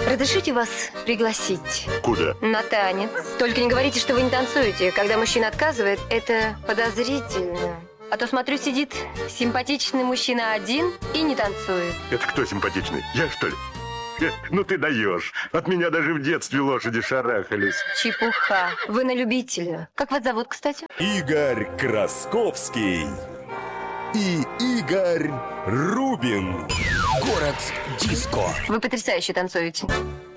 Разрешите вас пригласить? Куда? На танец. Только не говорите, что вы не танцуете. Когда мужчина отказывает, это подозрительно. А то, смотрю, сидит симпатичный мужчина один и не танцует. Это кто симпатичный? Я, что ли? Ну ты даешь. От меня даже в детстве лошади шарахались. Чепуха. Вы на любителя. Как вас зовут, кстати? Игорь Красковский и Игорь Рубин. Город диско. Вы потрясающе танцуете.